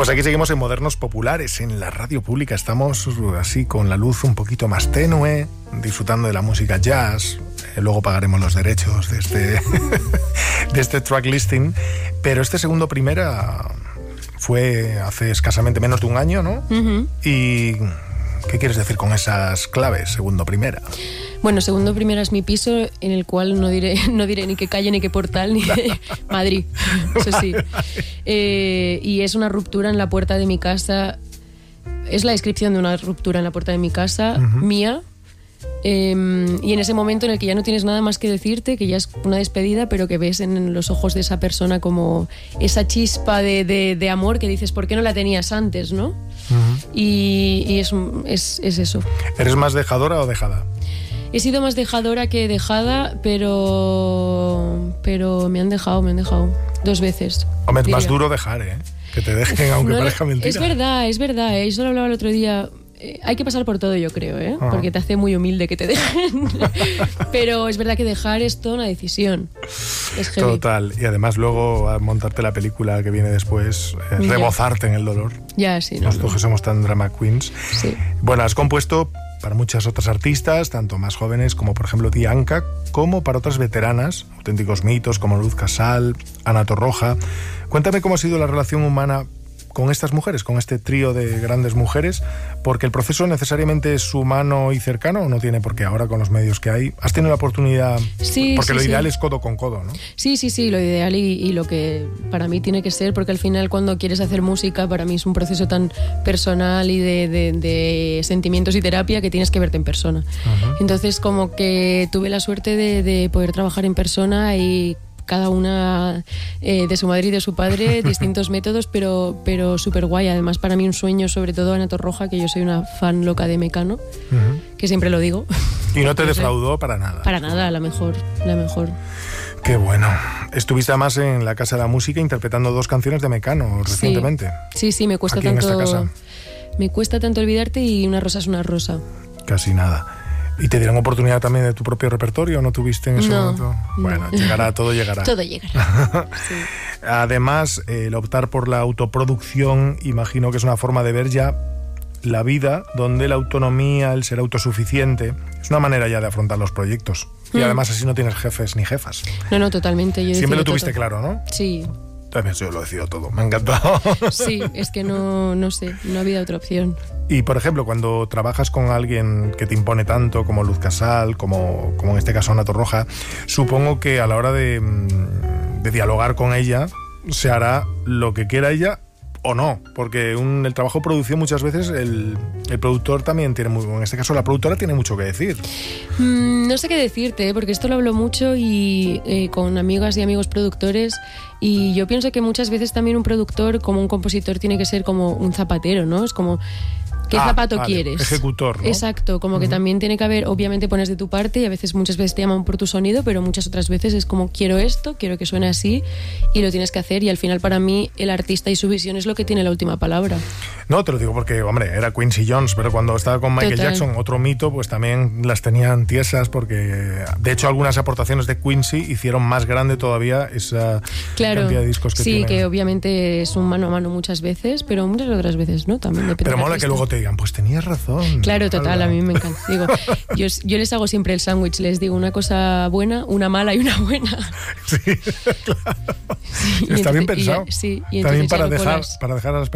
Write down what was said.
Pues aquí seguimos en Modernos Populares, en la radio pública. Estamos así con la luz un poquito más tenue, disfrutando de la música jazz. Luego pagaremos los derechos de este track listing. Pero este segundo primera fue hace escasamente menos de un año, ¿no? Uh-huh. ¿Y qué quieres decir con esas claves, segundo primera? Bueno, segundo primera es mi piso, en el cual no diré ni qué calle, ni qué portal, ni de Madrid, eso sí. Y es una ruptura en la puerta de mi casa. Es la descripción de una ruptura en la puerta de mi casa, uh-huh, mía. Y en ese momento en el que ya no tienes nada más que decirte, que ya es una despedida, pero que ves en los ojos de esa persona como esa chispa de amor que dices, ¿por qué no la tenías antes, no? Uh-huh. Y es eso. ¿Eres más dejadora o dejada? He sido más dejadora que dejada, pero me han dejado 2 veces. Hombre, es más duro dejar, ¿eh? Que te dejen, aunque parezca mentira. Es verdad, Yo lo hablaba el otro día. Hay que pasar por todo, yo creo, ¿eh? Uh-huh. Porque te hace muy humilde que te dejen. Pero es verdad que dejar es toda una decisión. Es heavy. Total. Y además luego a montarte la película que viene después, rebozarte en el dolor. Ya, sí. Nosotros que somos tan drama queens. Sí. Bueno, has compuesto para muchas otras artistas, tanto más jóvenes como por ejemplo Dianca, como para otras veteranas, auténticos mitos como Luz Casal, Ana Torroja. Cuéntame cómo ha sido la relación humana con estas mujeres, con este trío de grandes mujeres, porque el proceso necesariamente es humano y cercano, o no tiene por qué ahora con los medios que hay. ¿Has tenido la oportunidad? Sí, porque sí, lo ideal es codo con codo, ¿no? Sí, lo ideal y lo que para mí tiene que ser, porque al final cuando quieres hacer música, para mí es un proceso tan personal y de sentimientos y terapia que tienes que verte en persona. Uh-huh. Entonces como que tuve la suerte de poder trabajar en persona y cada una de su madre y de su padre, distintos métodos, pero súper guay. Además, para mí un sueño, sobre todo Ana Torroja, que yo soy una fan loca de Mecano, uh-huh, que siempre lo digo. ¿Y no te defraudó para nada? Para nada, la mejor. Qué bueno. Estuviste además en la Casa de la Música interpretando 2 canciones de Mecano recientemente. Sí, me cuesta aquí tanto. En esta casa. Me cuesta tanto olvidarte y Una rosa es una rosa. Casi nada. ¿Y te dieron oportunidad también de tu propio repertorio o no tuviste en ese momento? Bueno, todo llegará. Todo llegará. Sí. Además, el optar por la autoproducción, imagino que es una forma de ver ya la vida donde la autonomía, el ser autosuficiente, es una manera ya de afrontar los proyectos. Y además así no tienes jefes ni jefas. No, totalmente. Yo siempre lo tuviste claro, ¿no? Sí. También yo lo decido todo, me ha encantado. Sí, es que no sé, no había otra opción. Y por ejemplo, cuando trabajas con alguien que te impone tanto, como Luz Casal, como en este caso Ana Torroja, supongo que a la hora de dialogar con ella, se hará lo que quiera ella o no, porque el trabajo de producción muchas veces el productor también tiene, en este caso la productora tiene mucho que decir. No sé qué decirte, porque esto lo hablo mucho y con amigas y amigos productores, y yo pienso que muchas veces también un productor, como un compositor, tiene que ser como un zapatero, ¿no? Es como, ¿qué zapato quieres? Ejecutor, ¿no? Exacto, como que también tiene que haber, obviamente pones de tu parte y muchas veces te llaman por tu sonido, pero muchas otras veces es como, quiero esto, quiero que suene así y lo tienes que hacer, y al final para mí el artista y su visión es lo que tiene la última palabra. No, te lo digo porque, hombre, era Quincy Jones, pero cuando estaba con Michael Jackson, otro mito, pues también las tenían tiesas porque, de hecho, algunas aportaciones de Quincy hicieron más grande todavía esa cantidad de discos que tiene. Sí, que obviamente es un mano a mano muchas veces, pero muchas otras veces no, también depende. Pero mola que luego te digan, pues tenías razón. Claro, total, a mí me encanta. Digo, yo les hago siempre el sándwich, les digo una cosa buena, una mala y una buena. Sí, claro. Sí, está bien pensado. Y también para dejar a las